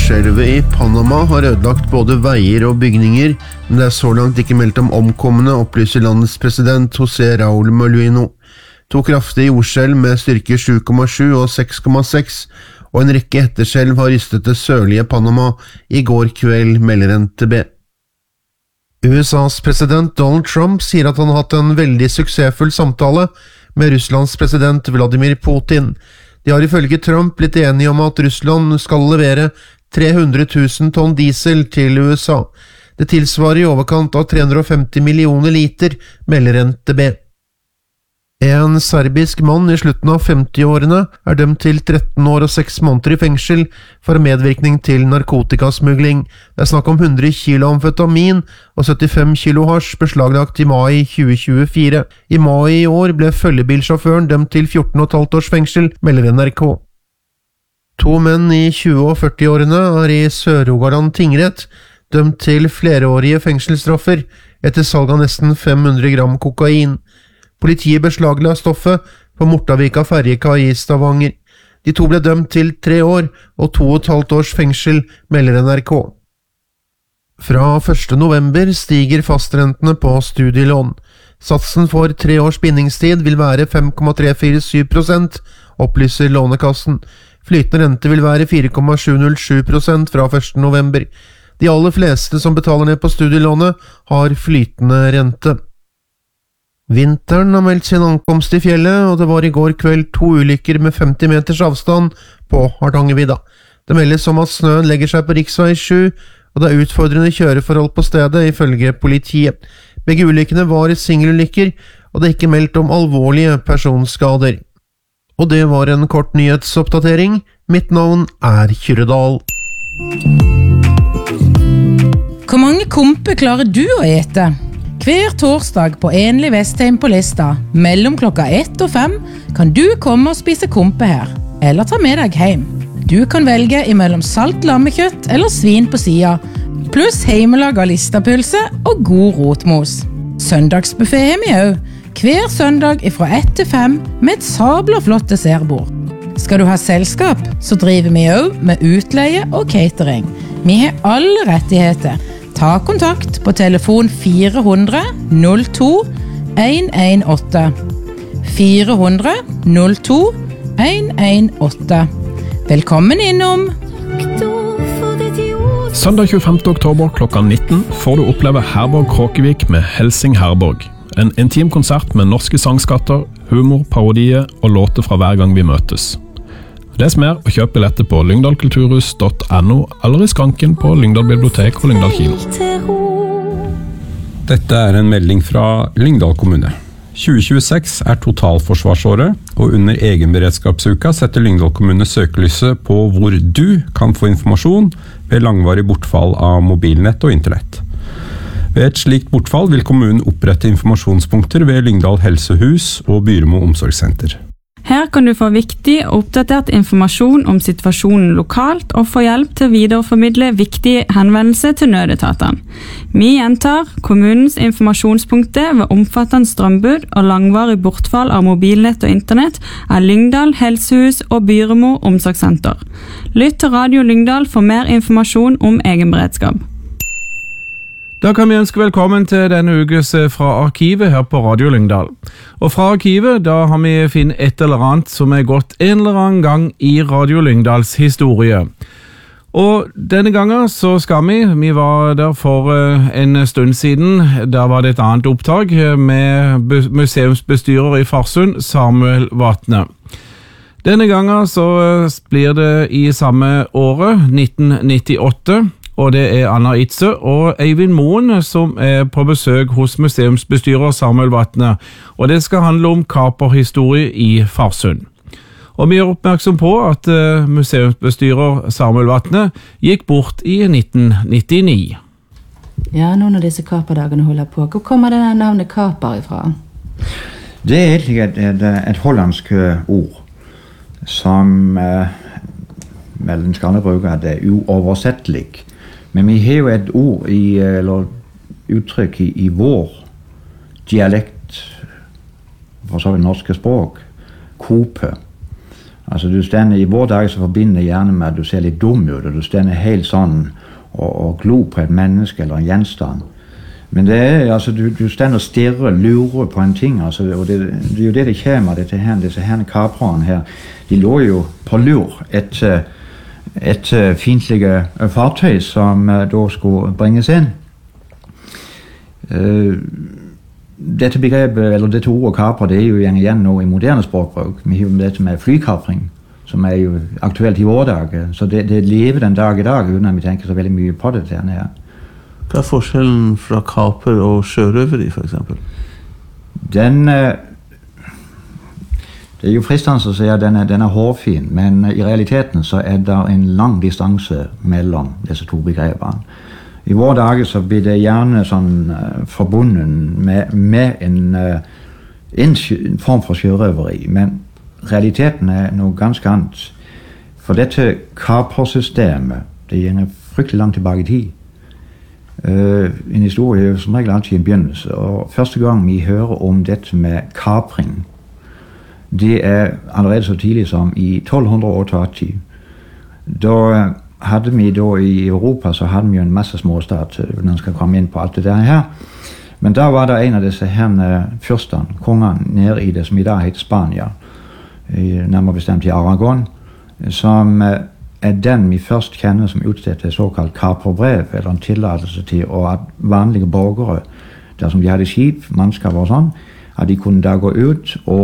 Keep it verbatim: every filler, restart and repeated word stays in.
Jordskjelvet i Panama har ødelagt både veier og bygninger, men det er så langt ikke meldt om omkommende, opplyser landets president José Raúl Mulino. To kraftige jordskjelv med styrke sju komma sju og seks komma seks og en rekke etterskjelv har rystet det sørlige Panama i går kveld, melder N T B. U S A's president Donald Trump sier at han har hatt en veldig suksessfull samtale med Russlands president Vladimir Putin. De har ifølge Trump blitt enige om at Russland skal levere tre hundre tusen tonn diesel til U S A. Det tilsvarer i overkant av tre hundre og femti millioner liter, melder N T B. En serbisk mann i slutten av femti-årene er dømt til tretten år og seks måneder i fengsel for medvirkning til narkotikasmugling. Det er snakk om hundre kilo amfetamin og syttifem kilo hasj beslaglagt i mai tjue tjuefire. I mai i år ble følgebilsjåføren dømt til fjorten og et halvt års fengsel, melder N R K. To menn i tjue- og førti-årene er i Sør-Rogaland tingrett dømt til flereårige fengselsstraffer etter salg av nesten fem hundre gram kokain. Politiet beslagla stoffet på Mortavika ferjekai i Stavanger. De to ble dømt til tre år og to og et halvt års fengsel, melder N R K. Fra første november stiger fastrentene på studielån. Satsen for tre års bindingstid vil være fem komma tre fire syv prosent, opplyser Lånekassen. Flytende rente vil være fire komma sju null sju prosent fra første november. De aller fleste som betaler ned på studielånet har flytende rente. Vinteren har meldt sin ankomst i fjellet, og det var i går kveld to ulykker med femti meters avstand på Hardangervidda. Det meldes om at snøen legger seg på riksvei sju, og det er utfordrende kjøreforhold på stedet, ifølge politiet. Begge ulykkene var singelulykker, og det er ikke meldt om alvorlige personskader. Og det var en kort nyhetsoppdatering. Mitt navn er Kyrredal. Hvor mange kompe klarer du å ete? Hver torsdag på Enlig Vestheim på Lista, mellom klokka ett og fem, kan du komme og spise kompe her, eller ta med deg hjem. Du kan velge imellom salt lammekjøtt eller svin på sida, pluss heimelaga listapølse og god rotmos. Søndagsbuffet har vi også, hver søndag fra ett til fem med et sabla flott dessertbord. Skal du ha selskap, så driver vi også med utleie og catering. Vi har alle rettigheter. Ta kontakt på telefon fire hundre null to en en åtte. fire hundre null to en en åtte. Velkommen innom! Søndag tjuefemte oktober klokka nitten får du oppleve Herborg Kråkevik med Helsing Herborg. En intim konsert med norske sangskatter, humor, parodier og låter fra hver gang vi møtes. Les mer og kjøp billetter på lyngdalkulturhus punktum no eller i skranken på Lyngdal bibliotek og Lyngdal kino. Dette er en melding fra Lyngdal kommune. tjue tjueseks er totalforsvarsåret, og under egenberedskapsuka setter Lyngdal kommune søkelyset på hvor du kan få informasjon ved langvarig bortfall av mobilnett og internett. Ved et slikt bortfall vil kommunen opprette informasjonspunkter ved Lyngdal helsehus og Byrmo omsorgssenter. Her kan du få viktig og oppdatert informasjon om situasjonen lokalt og få hjelp til å videreformidle viktige henvendelser til nødetatene. Vi gjentar kommunens informasjonspunkter ved omfattende strømbud og langvarig bortfall av mobilnett og internett er Lyngdal helsehus og Byrmo omsorgssenter. Lytt til Radio Lyngdal for mer informasjon om egenberedskap. Da kan vi ønske velkommen til denne ukes Fra Arkivet her på Radio Lyngdal. Og fra Arkivet, da har vi finnet et eller annet som er gått en eller annen gang i Radio Lyngdals historie. Og denne gangen så skal vi, vi var der for en stund siden, der var det et annet opptak med museumsbestyrer i Farsund, Samuel Vatne. Denne gangen så blir det i samme året, nitten nittiåtte, og det er Anna Itze og Eivind Moen som er på besøk hos museumsbestyrer Samuel Vatne, og det skal handle om kaperhistorie i Farsund. Og vi er oppmerksom på at uh, museumsbestyrer Samuel Vatne gikk bort i nitten nittini. Ja, noen av disse kaperdagene holder på. Hvor kommer denne navnet kaper ifra? Det er egentlig et, et, et hollandsk ord som uh, meldenskane bruker at det er uoversettelig. Men vi har jo et ord i, eller uttrykk i, i vår dialekt, for så vidt norske språk, kope. Altså du stender, I vår dag så forbinder jeg gjerne med at du ser litt dum ut, og du stender helt sånn og, og glor på et menneske eller en gjenstand. Men det er, altså, du, du stender og stirrer, lurer på en ting, altså, og det, det er jo det det kommer, dette her, disse her kaprene her. De lå jo på lur etter et, et fiendtlige fartøy som uh, da skulle bringes inn. Uh, dette begrepet, eller dette ordet kapre, det er jo igjen nå i moderne språkbruk. Vi har jo dette med flykapring, som er jo aktuelt i vår dag. Så det, det lever den dag i dag, uten at vi tenker så veldig mye på det denne her. Hva er forskjellen fra kaper og sjørøveri, for eksempel? Den, det er jo fristende å si at den er, den er hårfin, men i realiteten så er det en lang distanse mellom disse to begrepene. I våre dager så blir det gjerne sånn uh, forbundet med, med en, uh, en, en form for sjørøveri, men realiteten er noe ganske annet. For dette kapersystemet, det gjenger fryktelig langt tilbake i tid. Uh, en historie er jo som regel alltid en begynnelse, og første gang vi hører om dette med kapring, det er allerede så tidlig som i tolv åttiåtte. Da hadde vi da i Europa, så hadde vi jo en masse småstat, når man skal komme inn på alt det der her. Men da var det en av disse herne fyrstene, kongene, nede i det som i dag heter Spania, nærmere bestemt i Aragon, som er den vi først kjenner som utstedte et såkalt kaperbrev, eller en tillatelse til at vanlige borgere, der som de hadde skip, mannskap og sånn, at de kunne da gå ut og